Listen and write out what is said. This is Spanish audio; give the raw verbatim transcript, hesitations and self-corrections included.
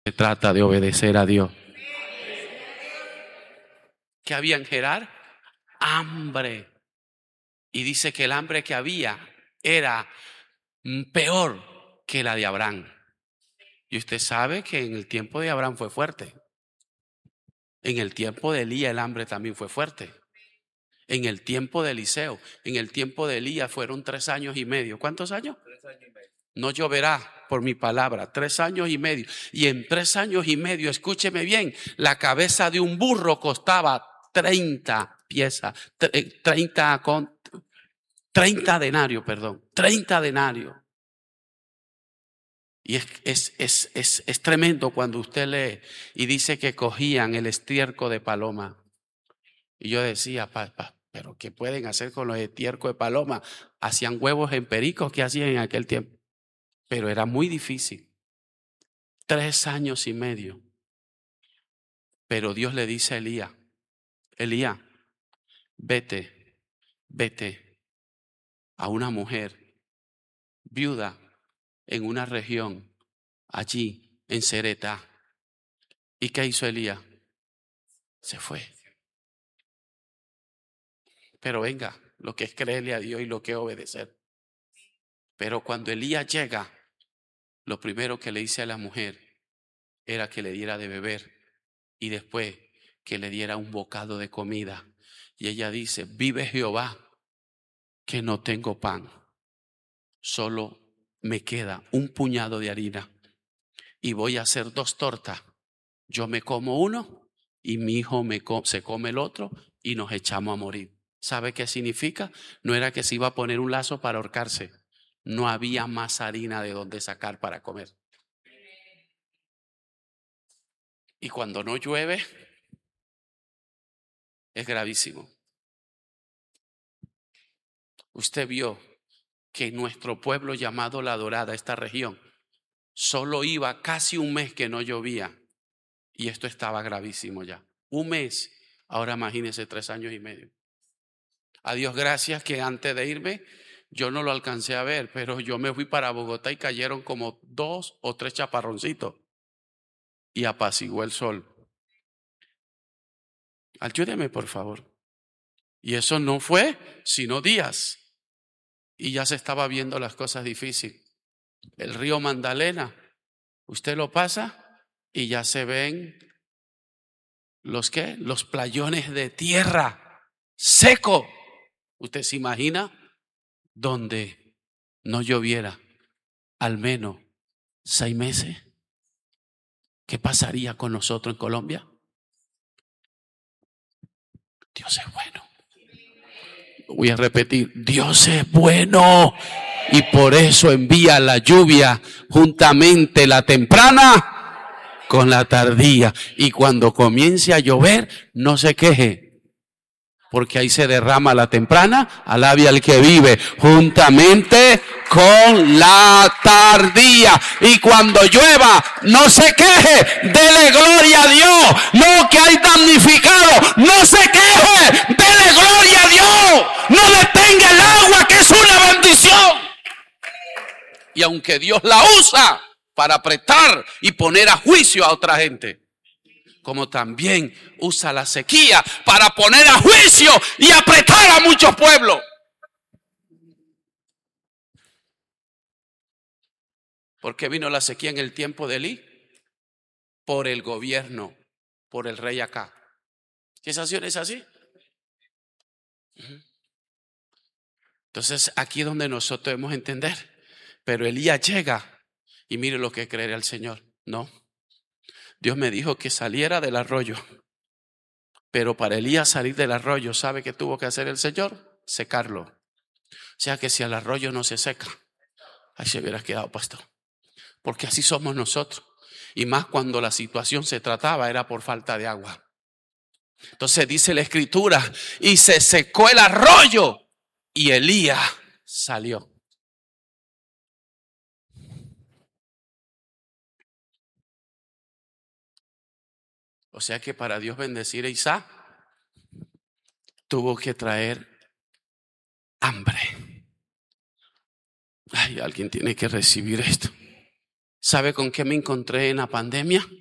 Se trata de obedecer a Dios. ¿Qué había en Gerar? Hambre. Y dice que el hambre que había era peor que la de Abraham. Y usted sabe que en el tiempo de Abraham fue fuerte. En el tiempo de Elías el hambre también fue fuerte. En el tiempo de Eliseo, en el tiempo de Elías fueron tres años y medio. ¿Cuántos años? Tres años y medio. No lloverá por mi palabra, tres años y medio. Y en tres años y medio, escúcheme bien, la cabeza de un burro costaba treinta piezas, treinta con, treinta denarios, perdón, treinta denarios. Y es, es, es, es, es tremendo cuando usted lee y dice que cogían el estiércol de paloma. Y yo decía, pa, pa, pero ¿qué pueden hacer con los estiércoles de paloma? Hacían huevos en pericos, ¿qué hacían en aquel tiempo? Pero era muy difícil. Tres años y medio. Pero Dios le dice a Elías, Elías, vete, vete a una mujer viuda en una región allí en Sereta. ¿Y qué hizo Elías? Se fue. Pero venga, lo que es creerle a Dios y lo que es obedecer. Pero cuando Elías llega, lo primero que le dice a la mujer era que le diera de beber y después que le diera un bocado de comida. Y ella dice, vive Jehová, que no tengo pan, solo me queda un puñado de harina y voy a hacer dos tortas. Yo me como uno y mi hijo me co- se come el otro y nos echamos a morir. ¿Sabe qué significa? No era que se iba a poner un lazo para ahorcarse. No había más harina de donde sacar para comer. Y cuando no llueve, es gravísimo. Usted vio que nuestro pueblo llamado La Dorada, esta región, solo iba casi un mes que no llovía. Y esto estaba gravísimo ya. Un mes. Ahora imagínese tres años y medio. A Dios gracias que antes de irme yo no lo alcancé a ver, pero yo me fui para Bogotá y cayeron como dos o tres chaparroncitos y apaciguó el sol. Ayúdeme por favor. Y eso no fue sino días y ya se estaba viendo las cosas difíciles. El río Magdalena, usted lo pasa y ya se ven los qué, los playones de tierra seco. ¿Usted se imagina donde no lloviera al menos seis meses? ¿Qué pasaría con nosotros en Colombia? Dios es bueno. Voy a repetir, Dios es bueno y por eso envía la lluvia juntamente la temprana con la tardía. Y cuando comience a llover, no se queje, porque ahí se derrama la temprana, alabe al que vive juntamente con la tardía. Y cuando llueva, no se queje, dele gloria a Dios. No que hay damnificado, no se queje, dele gloria a Dios. No detenga el agua, que es una bendición. Y aunque Dios la usa para apretar y poner a juicio a otra gente, como también usa la sequía para poner a juicio y apretar a muchos pueblos. ¿Por qué vino la sequía en el tiempo de Elí? Por el gobierno, por el rey Acab. ¿Qué es así? ¿Es así? Entonces aquí es donde nosotros debemos entender. Pero Elías llega y mire lo que creerá al Señor. No. Dios me dijo que saliera del arroyo. Pero para Elías salir del arroyo, ¿sabe qué tuvo que hacer el Señor? Secarlo. O sea que si el arroyo no se seca, ahí se hubiera quedado pastor. Porque así somos nosotros. Y más cuando la situación se trataba era por falta de agua. Entonces dice la escritura, y se secó el arroyo y Elías salió. O sea que para Dios bendecir a Isaac, tuvo que traer hambre. Ay, alguien tiene que recibir esto. ¿Sabe con qué me encontré en la pandemia?